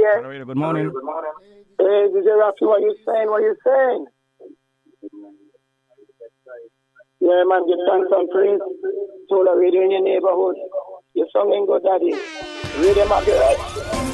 Radio. Radio, good morning. Hey, DJ Rafi, what you saying? What you saying? Yeah, man, give thanks and praise to the radio in your neighborhood. Your song ain't good, daddy. Radio, my girl.